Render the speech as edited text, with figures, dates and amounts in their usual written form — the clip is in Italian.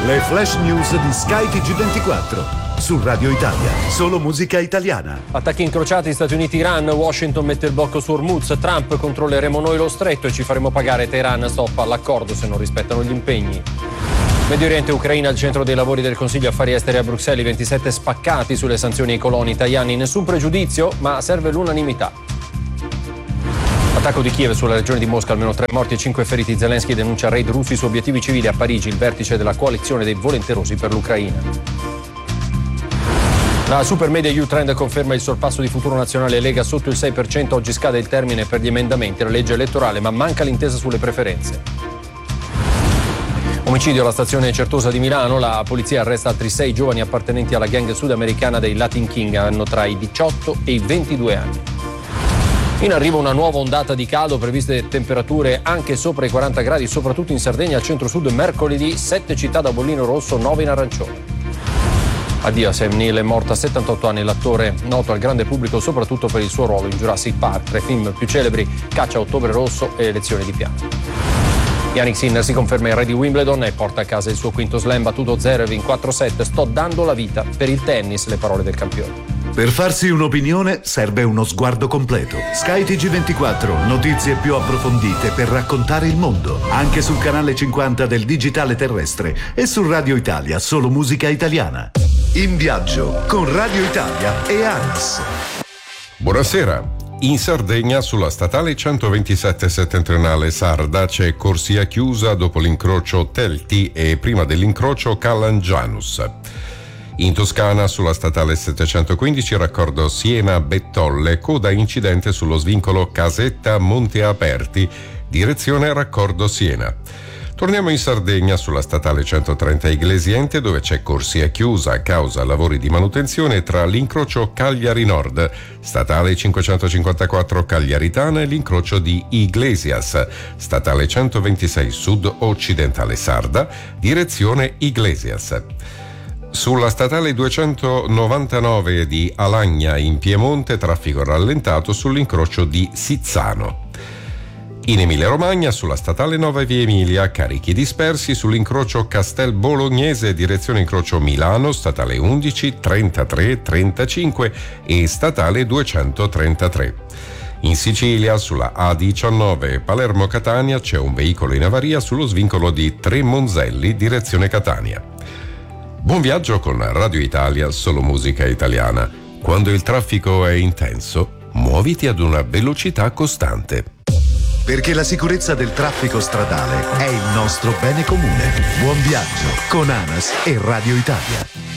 Le flash news di Sky TG24. Su Radio Italia, solo musica italiana. Attacchi incrociati Stati Uniti-Iran, Washington mette il blocco su Hormuz, Trump controlleremo noi lo stretto e ci faremo pagare, Teheran stoppa l'accordo se non rispettano gli impegni. Medio Oriente e Ucraina al centro dei lavori del Consiglio Affari Esteri a Bruxelles, 27 spaccati sulle sanzioni ai coloni italiani, nessun pregiudizio ma serve l'unanimità. Attacco di Kiev sulla regione di Mosca, almeno 3 morti e 5 feriti. Zelensky denuncia raid russi su obiettivi civili a Parigi, il vertice della coalizione dei volenterosi per l'Ucraina. La Supermedia U-Trend conferma il sorpasso di Futuro Nazionale Lega sotto il 6%, oggi scade il termine per gli emendamenti alla legge elettorale, ma manca l'intesa sulle preferenze. Omicidio alla stazione Certosa di Milano, la polizia arresta altri 6 giovani appartenenti alla gang sudamericana dei Latin King, hanno tra i 18 e i 22 anni. In arrivo una nuova ondata di caldo, previste temperature anche sopra i 40 gradi, soprattutto in Sardegna, al centro-sud mercoledì, 7 città da bollino rosso, 9 in arancione. Addio a Sam Neill, è morto a 78 anni l'attore, noto al grande pubblico soprattutto per il suo ruolo in Jurassic Park, 3 film più celebri, Caccia a Ottobre Rosso e Lezioni di piano. Jannik Sinner si conferma il re di Wimbledon e porta a casa il suo quinto slam, battuto Zverev in 4-7, sto dando la vita per il tennis, le parole del campione. Per farsi un'opinione serve uno sguardo completo. Sky TG24, notizie più approfondite per raccontare il mondo, anche sul canale 50 del digitale terrestre e su Radio Italia, solo musica italiana. In viaggio con Radio Italia e ANAS. Buonasera. In Sardegna, sulla statale 127 settentrionale sarda, c'è corsia chiusa dopo l'incrocio Telti e prima dell'incrocio Calangianus. In Toscana, sulla statale 715, raccordo Siena-Bettolle, coda incidente sullo svincolo Casetta-Monte Aperti, direzione raccordo Siena. Torniamo in Sardegna, sulla statale 130 Iglesiente, dove c'è corsia chiusa a causa lavori di manutenzione tra l'incrocio Cagliari Nord, statale 554 Cagliaritana e l'incrocio di Iglesias, statale 126 Sud-Occidentale Sarda, direzione Iglesias. Sulla statale 299 di Alagna in Piemonte, traffico rallentato sull'incrocio di Sizzano. In Emilia-Romagna, sulla statale 9 via Emilia, carichi dispersi sull'incrocio Castel Bolognese, direzione incrocio Milano, statale 11, 33, 35 e statale 233. In Sicilia, sulla A19 Palermo-Catania, c'è un veicolo in avaria sullo svincolo di Tre Monzelli, direzione Catania. Buon viaggio con Radio Italia, solo musica italiana. Quando il traffico è intenso, muoviti ad una velocità costante. Perché la sicurezza del traffico stradale è il nostro bene comune. Buon viaggio con ANAS e Radio Italia.